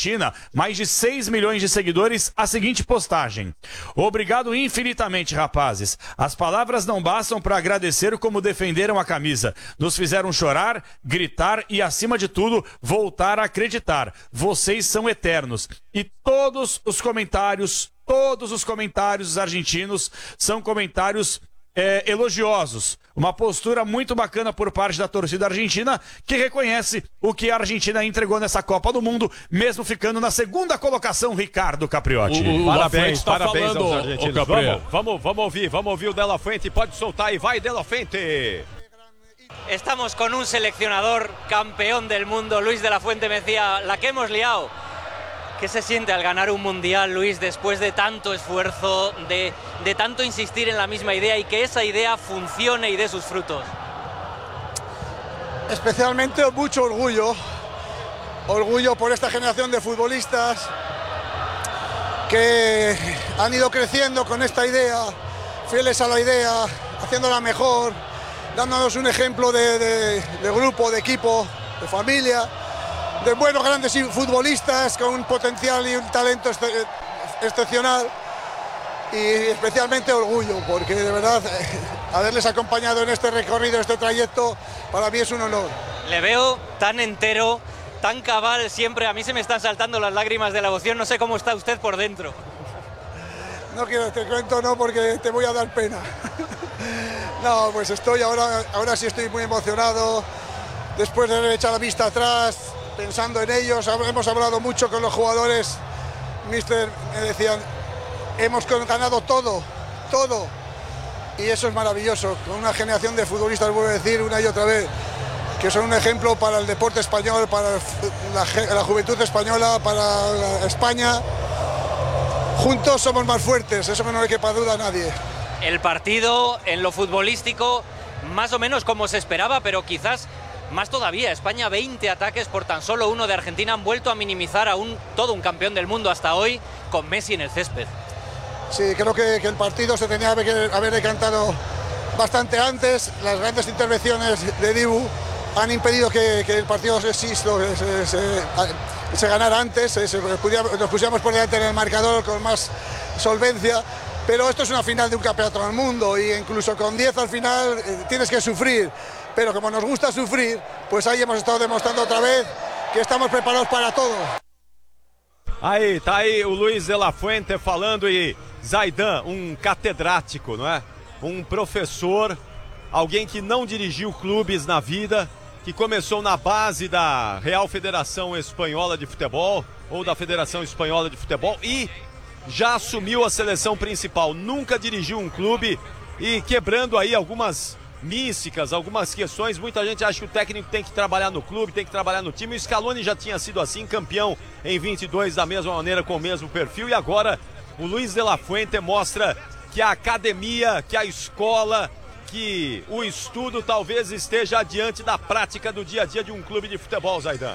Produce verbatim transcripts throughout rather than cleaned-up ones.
Argentina, mais de seis milhões de seguidores, a seguinte postagem: obrigado infinitamente, rapazes. As palavras não bastam para agradecer como defenderam a camisa. Nos fizeram chorar, gritar e, acima de tudo, voltar a acreditar. Vocês são eternos. E todos os comentários, todos os comentários dos argentinos são comentários É, elogiosos, uma postura muito bacana por parte da torcida argentina, que reconhece o que a Argentina entregou nessa Copa do Mundo, mesmo ficando na segunda colocação. Ricardo Capriotti. O, o parabéns, tá parabéns falando, aos argentinos. o Vamos, vamos, vamos ouvir, vamos ouvir o De La Fuente, pode soltar aí, vai De La Fuente. Estamos con un seleccionador campeón del mundo, Luis de la Fuente. Me decía, la que hemos liado. ¿Qué se siente al ganar un mundial, Luis, después de tanto esfuerzo, de, de tanto insistir en la misma idea y que esa idea funcione y dé sus frutos? Especialmente mucho orgullo, orgullo por esta generación de futbolistas que han ido creciendo con esta idea, fieles a la idea, haciéndola mejor, dándonos un ejemplo de, de, de grupo, de equipo, de familia, de buenos grandes futbolistas con un potencial y un talento ex excepcional, y especialmente orgullo, porque de verdad haberles acompañado en este recorrido, en este trayecto, para mí es un honor. Le veo tan entero, tan cabal siempre, a mí se me están saltando las lágrimas de la emoción, no sé cómo está usted por dentro. No quiero, te cuento no, porque te voy a dar pena. No, pues estoy ahora, ahora sí estoy muy emocionado, después de haber echado la vista atrás, pensando en ellos. Hemos hablado mucho con los jugadores, mister, me decían, hemos ganado todo, todo, y eso es maravilloso, con una generación de futbolistas, vuelvo a decir una y otra vez, que son un ejemplo para el deporte español, para la, la juventud española, para la España. Juntos somos más fuertes, eso que no le quepa duda a nadie. El partido, en lo futbolístico, más o menos como se esperaba, pero quizás más todavía. España, veinte ataques por tan solo uno de Argentina, han vuelto a minimizar a un, todo un campeón del mundo hasta hoy, con Messi en el césped. Sí, creo que, que el partido se tenía que haber decantado bastante antes. Las grandes intervenciones de Dibu han impedido que, que el partido se, se, se, se, se ganara antes, se, se, nos pusiéramos por delante en el marcador con más solvencia. Pero esto es una final de un campeonato del mundo, y incluso con diez al final eh, tienes que sufrir. Pero como nos gusta sufrir, pues ahí hemos estado demostrando otra vez que estamos preparados para todo. Aí, tá aí o Luis de la Fuente falando, e Zaidan, um catedrático, não é? Um professor, alguém que não dirigiu clubes na vida, que começou na base da Real Federação Espanhola de Futebol, ou da Federação Espanhola de Futebol, e já assumiu a seleção principal, nunca dirigiu um clube, e quebrando aí algumas místicas, algumas questões. Muita gente acha que o técnico tem que trabalhar no clube, tem que trabalhar no time. O Scaloni já tinha sido assim, campeão em vinte e dois da mesma maneira, com o mesmo perfil, e agora o Luis de la Fuente mostra que a academia, que a escola, que o estudo talvez esteja adiante da prática do dia a dia de um clube de futebol, Zaidan.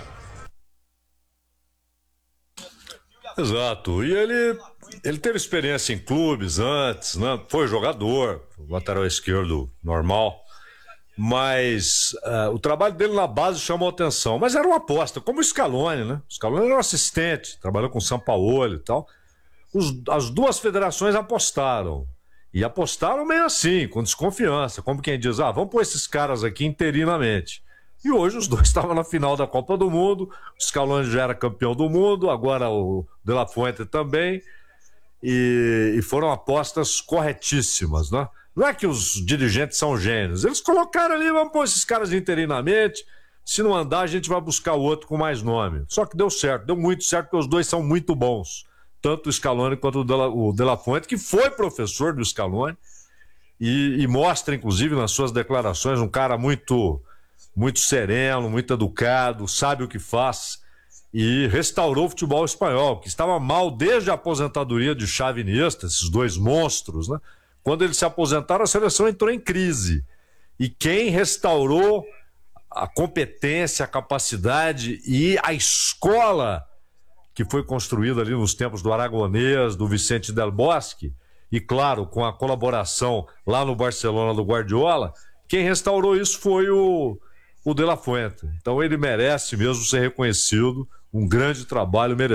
Exato, e ele, ele teve experiência em clubes antes, né? Foi jogador, lateral esquerdo normal, mas uh, o trabalho dele na base chamou atenção, mas era uma aposta, como o Scaloni, né? O Scaloni era um assistente, trabalhou com o Sampaoli e tal. Os, as duas federações apostaram, e apostaram meio assim, com desconfiança, como quem diz, ah, vamos pôr esses caras aqui interinamente. E hoje os dois estavam na final da Copa do Mundo, o Scaloni já era campeão do mundo, agora o De La Fuente também, e, e foram apostas corretíssimas, né? Não é que os dirigentes são gênios, eles colocaram ali, vamos pôr esses caras interinamente, se não andar a gente vai buscar o outro com mais nome. Só que deu certo, deu muito certo, porque os dois são muito bons, tanto o Scaloni quanto o De La, o De La Fuente, que foi professor do Scaloni, e, e mostra, inclusive, nas suas declarações, um cara muito... muito sereno, muito educado, sabe o que faz, e restaurou o futebol espanhol, que estava mal desde a aposentadoria de Xavi e Iniesta, esses dois monstros, né? Quando eles se aposentaram, a seleção entrou em crise. E quem restaurou a competência, a capacidade e a escola que foi construída ali nos tempos do Aragonês, do Vicente Del Bosque, e claro, com a colaboração lá no Barcelona do Guardiola, quem restaurou isso foi o o De La Fuente. Então ele merece mesmo ser reconhecido, um grande trabalho merecido.